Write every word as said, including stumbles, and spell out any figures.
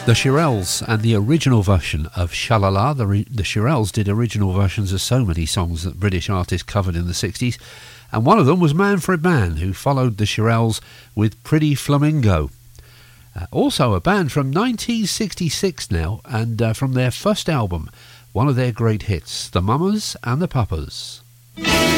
The Shirelles and the original version of Shalala. The, re- the Shirelles did original versions of so many songs that British artists covered in the sixties, and one of them was Manfred Mann, who followed the Shirelles with Pretty Flamingo. Uh, also a band from nineteen sixty-six now, and uh, from their first album, one of their great hits, The Mamas and the Papas.